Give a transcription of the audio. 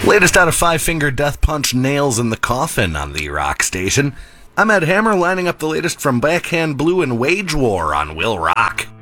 Latest out of Five Finger Death Punch, Nails in the Coffin on the Rock Station. I'm Ed Hammer, lining up the latest from Backhand Blue and Wage War on Will Rock.